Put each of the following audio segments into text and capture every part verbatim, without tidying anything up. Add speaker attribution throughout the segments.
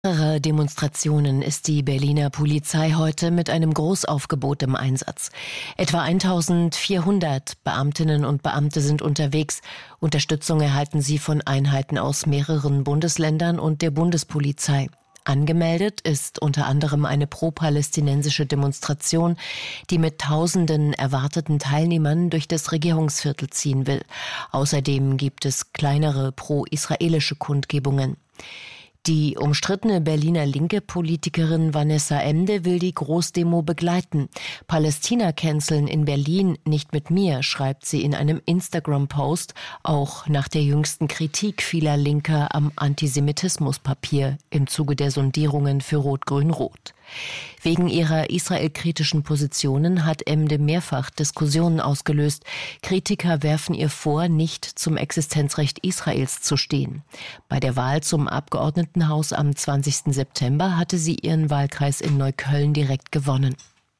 Speaker 1: mehrere Demonstrationen ist die Berliner Polizei heute mit einem Großaufgebot im Einsatz. Etwa eintausendvierhundert Beamtinnen und Beamte sind unterwegs. Unterstützung erhalten sie von Einheiten aus mehreren Bundesländern und der Bundespolizei. Angemeldet ist unter anderem eine pro-palästinensische Demonstration, die mit tausenden erwarteten Teilnehmern durch das Regierungsviertel ziehen will. Außerdem gibt es kleinere pro-israelische Kundgebungen. Die umstrittene Berliner linke Politikerin Vanessa Emde will die Großdemo begleiten. Palästina canceln in Berlin, nicht mit mir, schreibt sie in einem Instagram-Post, auch nach der jüngsten Kritik vieler Linker am Antisemitismuspapier im Zuge der Sondierungen für Rot-Grün-Rot. Wegen ihrer israelkritischen Positionen hat Emde mehrfach Diskussionen ausgelöst. Kritiker werfen ihr vor, nicht zum Existenzrecht Israels zu stehen. Bei der Wahl zum Abgeordnetenhaus am zwanzigsten September hatte sie ihren Wahlkreis in Neukölln direkt gewonnen.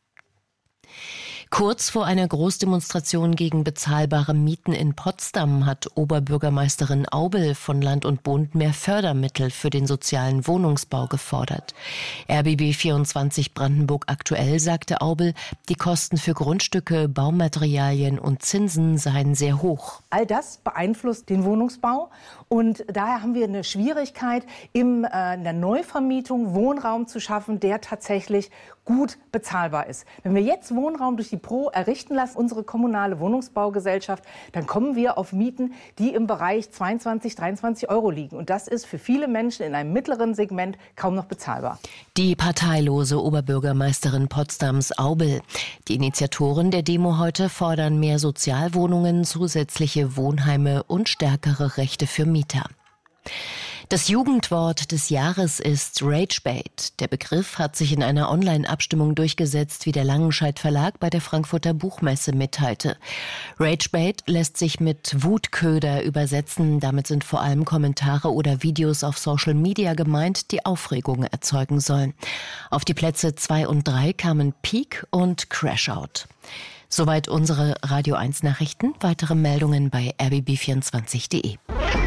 Speaker 1: Kurz vor einer Großdemonstration gegen bezahlbare Mieten in Potsdam hat Oberbürgermeisterin Aubel von Land und Bund mehr Fördermittel für den sozialen Wohnungsbau gefordert. R B B vierundzwanzig Brandenburg aktuell sagte Aubel, die Kosten für Grundstücke, Baumaterialien und Zinsen seien sehr hoch.
Speaker 2: All das beeinflusst den Wohnungsbau und daher haben wir eine Schwierigkeit, im, äh, in der Neuvermietung Wohnraum zu schaffen, der tatsächlich gut bezahlbar ist. Wenn wir jetzt Wohnraum durch die Pro errichten lassen, unsere kommunale Wohnungsbaugesellschaft, dann kommen wir auf Mieten, die im Bereich zweiundzwanzig, dreiundzwanzig Euro liegen. Und das ist für viele Menschen in einem mittleren Segment kaum noch bezahlbar.
Speaker 1: Die parteilose Oberbürgermeisterin Potsdams Aubel. Die Initiatoren der Demo heute fordern mehr Sozialwohnungen, zusätzliche Wohnheime und stärkere Rechte für Mieter. Das Jugendwort des Jahres ist Ragebait. Der Begriff hat sich in einer Online-Abstimmung durchgesetzt, wie der Langenscheidt Verlag bei der Frankfurter Buchmesse mitteilte. Ragebait lässt sich mit Wutköder übersetzen. Damit sind vor allem Kommentare oder Videos auf Social Media gemeint, die Aufregung erzeugen sollen. Auf die Plätze zwei und drei kamen Peak und Crashout. Soweit unsere Radio eins Nachrichten. Weitere Meldungen bei r b b vierundzwanzig punkt de.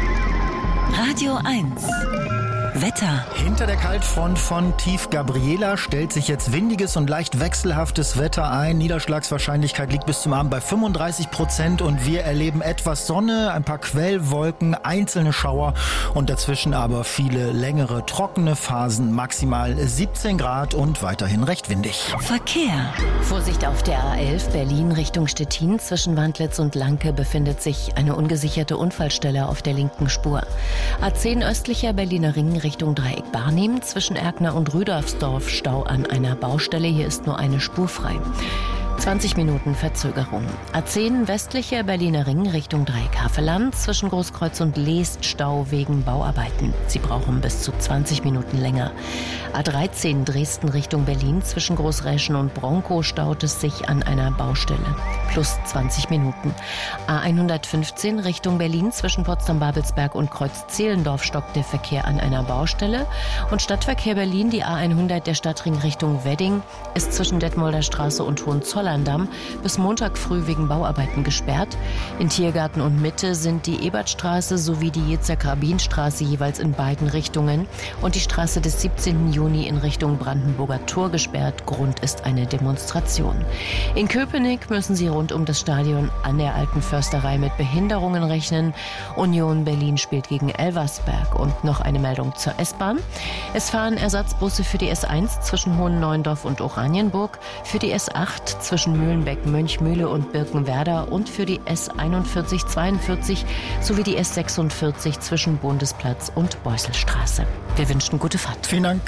Speaker 3: Radio eins. Wetter.
Speaker 4: Hinter der Kaltfront von Tief Gabriela stellt sich jetzt windiges und leicht wechselhaftes Wetter ein. Niederschlagswahrscheinlichkeit liegt bis zum Abend bei fünfunddreißig Prozent und wir erleben etwas Sonne, ein paar Quellwolken, einzelne Schauer und dazwischen aber viele längere trockene Phasen, maximal siebzehn Grad und weiterhin recht windig.
Speaker 3: Verkehr.
Speaker 1: Vorsicht auf der A elf Berlin Richtung Stettin. Zwischen Wandlitz und Lanke befindet sich eine ungesicherte Unfallstelle auf der linken Spur. A zehn östlicher Berliner Ring Richtung Dreieck Barnim, zwischen Erkner und Rüdolfsdorf Stau an einer Baustelle. Hier ist nur eine Spur frei. zwanzig Minuten Verzögerung. A zehn westlicher Berliner Ring Richtung Dreieck Havelland, zwischen Großkreuz und Leest Stau wegen Bauarbeiten. Sie brauchen bis zu zwanzig Minuten länger. A dreizehn Dresden Richtung Berlin, zwischen Großräschen und Bronkow staut es sich an einer Baustelle. Plus zwanzig Minuten. A hundertfünfzehn Richtung Berlin, zwischen Potsdam-Babelsberg und Kreuz-Zehlendorf stockt der Verkehr an einer Baustelle. Und Stadtverkehr Berlin, die A hundert der Stadtring Richtung Wedding, ist zwischen Detmolder Straße und Hohenzollern bis Montag früh wegen Bauarbeiten gesperrt. In Tiergarten und Mitte sind die Ebertstraße sowie die Yitzhak-Rabin-Straße jeweils in beiden Richtungen und die Straße des siebzehnten Juni in Richtung Brandenburger Tor gesperrt. Grund ist eine Demonstration. In Köpenick müssen sie rund um das Stadion an der Alten Försterei mit Behinderungen rechnen. Union Berlin spielt gegen Elversberg. Und noch eine Meldung zur S-Bahn. Es fahren Ersatzbusse für die S eins zwischen Hohenneuendorf und Oranienburg, für die S acht zwischen zwischen Mühlenbeck, Mönchmühle und Birkenwerder und für die S einundvierzig zweiundvierzig sowie die S sechsundvierzig zwischen Bundesplatz und Beusselstraße. Wir wünschen gute Fahrt.
Speaker 4: Vielen Dank.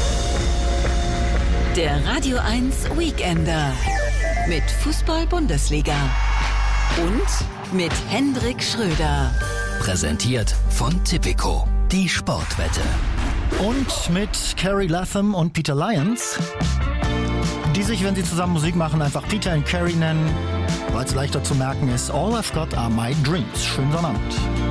Speaker 3: Der Radio eins Weekender mit Fußball-Bundesliga und mit Hendrik Schröder.
Speaker 5: Präsentiert von Tipico, die Sportwette.
Speaker 4: Und mit Carrie Latham und Peter Lyons, die sich, wenn sie zusammen Musik machen, einfach Peter und Carrie nennen, weil es leichter zu merken ist. All I've got are my dreams. Schönen Sonnabend.